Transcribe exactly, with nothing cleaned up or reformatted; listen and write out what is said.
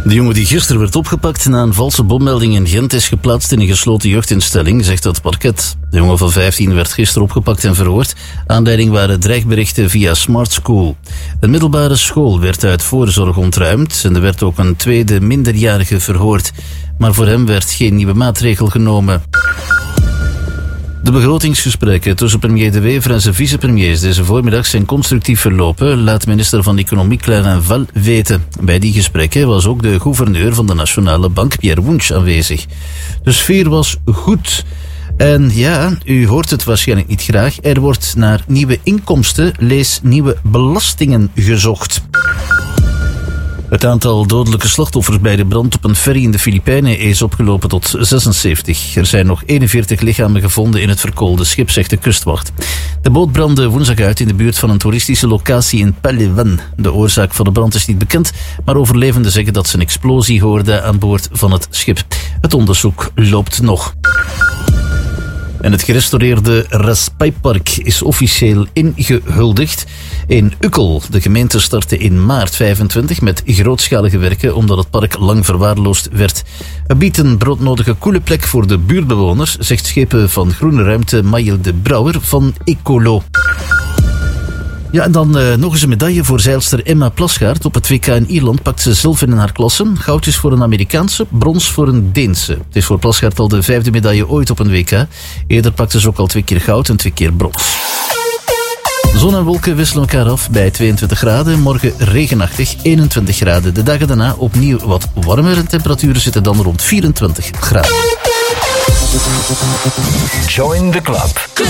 De jongen die gisteren werd opgepakt na een valse bommelding in Gent is geplaatst in een gesloten jeugdinstelling, zegt het parket. De jongen van vijftien werd gisteren opgepakt en verhoord. Aanleiding waren dreigberichten via Smart School. Een middelbare school werd uit voorzorg ontruimd en er werd ook een tweede minderjarige verhoord. Maar voor hem werd geen nieuwe maatregel genomen. De begrotingsgesprekken tussen premier De Wever en zijn vicepremiers deze voormiddag zijn constructief verlopen, laat minister van Economie Clément Val weten. Bij die gesprekken was ook de gouverneur van de Nationale Bank, Pierre Wunsch, aanwezig. De sfeer was goed. En ja, u hoort het waarschijnlijk niet graag, er wordt naar nieuwe inkomsten, lees nieuwe belastingen, gezocht. Het aantal dodelijke slachtoffers bij de brand op een ferry in de Filipijnen is opgelopen tot zesenzeventig. Er zijn nog eenenveertig lichamen gevonden in het verkoolde schip, zegt de kustwacht. De boot brandde woensdag uit in de buurt van een toeristische locatie in Palawan. De oorzaak van de brand is niet bekend, maar overlevenden zeggen dat ze een explosie hoorden aan boord van het schip. Het onderzoek loopt nog. En het gerestaureerde Raspijpark is officieel ingehuldigd. In Ukkel, de gemeente startte in maart vijfentwintig met grootschalige werken omdat het park lang verwaarloosd werd. Het biedt een broodnodige koele plek voor de buurtbewoners, zegt schepen van Groene Ruimte Maïl de Brouwer van Ecolo. Ja, en dan uh, nog eens een medaille voor zeilster Emma Plasgaard. Op het W K in Ierland pakt ze zilver in haar klasse. Goud is voor een Amerikaanse, brons voor een Deense. Het is voor Plasgaard al de vijfde medaille ooit op een W K. Eerder pakte ze ook al twee keer goud en twee keer brons. Zon en wolken wisselen elkaar af bij tweeëntwintig graden. Morgen regenachtig, eenentwintig graden. De dagen daarna opnieuw wat warmer en temperaturen zitten dan rond vierentwintig graden. Join the club.